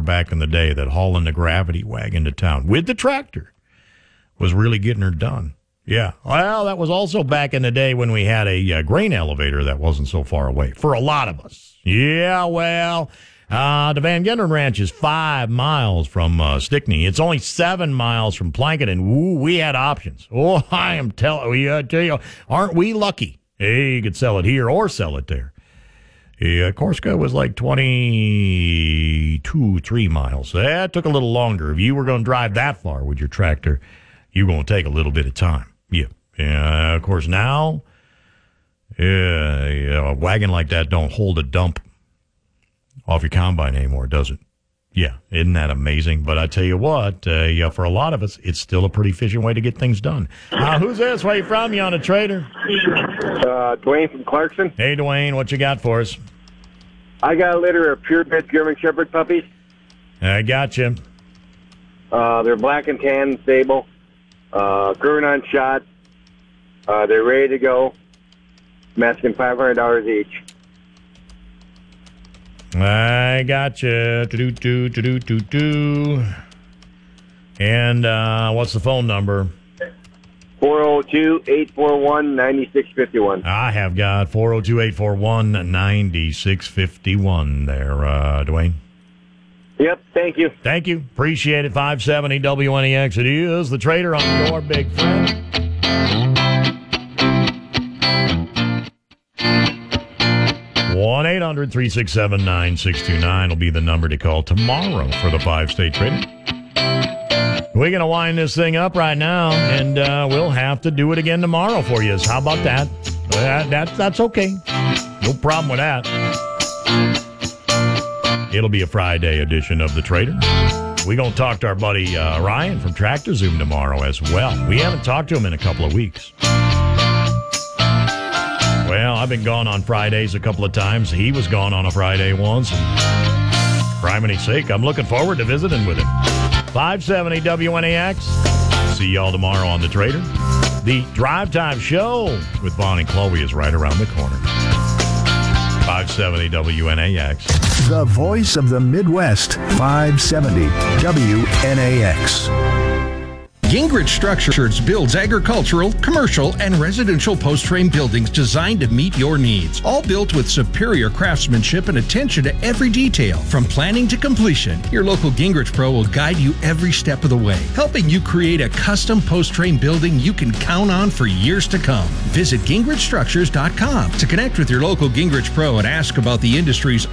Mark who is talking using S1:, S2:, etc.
S1: back in the day that hauling the gravity wagon to town with the tractor was really getting her done. Yeah. Well, that was also back in the day when we had a grain elevator that wasn't so far away for a lot of us. Yeah, well, the Van Genderen Ranch is 5 miles from Stickney. It's only 7 miles from Plankinton. Ooh, we had options. Oh, I tell you, aren't we lucky? Hey, you could sell it here or sell it there. Yeah, Corsica was like 3 miles. That took a little longer. If you were going to drive that far with your tractor, you're going to take a little bit of time. Yeah. Of course, now, a wagon like that don't hold a dump off your combine anymore, does it? Yeah. Isn't that amazing? But I tell you what, for a lot of us, it's still a pretty efficient way to get things done. Who's this? Where you from? You on a trader?
S2: Dwayne from Clarkson.
S1: Hey, Dwayne, what you got for us?
S2: I got a litter of pure-bred German Shepherd puppies.
S1: I got you.
S2: They're black and tan, stable, current on shot. They're ready to go. I'm asking $500 each.
S1: I got you. And what's the phone number?
S2: 402-841-9651.
S1: I have got 402-841-9651 there, Dwayne.
S2: Yep, thank you.
S1: Thank you. Appreciate it. 570 WNEX. It is the trader on your big friend. One 800-367-9629 will be the number to call tomorrow for the 5-state trader. We're going to wind this thing up right now, and we'll have to do it again tomorrow for you. How about that? That's okay. No problem with that. It'll be a Friday edition of The Trader. We're going to talk to our buddy Ryan from Tractor Zoom tomorrow as well. We haven't talked to him in a couple of weeks. Well, I've been gone on Fridays a couple of times. He was gone on a Friday once. And for criminy sake, I'm looking forward to visiting with him. 570 WNAX. See y'all tomorrow on The Trader. The Drive Time Show with Vaughn and Chloe is right around the corner. 570 WNAX.
S3: The voice of the Midwest. 570 WNAX.
S4: Gingrich Structures builds agricultural, commercial, and residential post-frame buildings designed to meet your needs. All built with superior craftsmanship and attention to every detail. From planning to completion, your local Gingrich Pro will guide you every step of the way, helping you create a custom post-frame building you can count on for years to come. Visit GingrichStructures.com to connect with your local Gingrich Pro and ask about the industry's